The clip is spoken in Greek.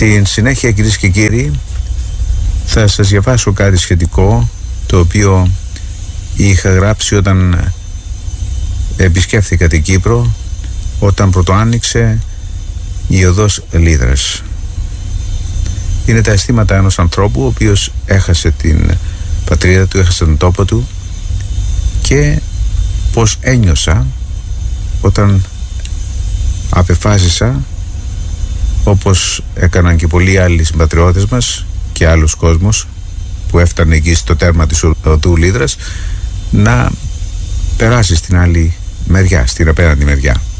Στην συνέχεια, κυρίες και κύριοι, θα σας διαβάσω κάτι σχετικό, το οποίο είχα γράψει όταν επισκέφθηκα την Κύπρο, όταν πρωτοάνοιξε η οδός Λύδρας. Είναι τα αισθήματα ενός ανθρώπου ο οποίος έχασε την πατρίδα του, έχασε τον τόπο του, και πως ένιωσα όταν απεφάσισα, όπως έκαναν και πολλοί άλλοι συμπατριώτες μας και άλλος κόσμος που έφτανε εκεί στο τέρμα της οδού Λύδρας, να περάσει στην άλλη μεριά, στην απέναντι μεριά.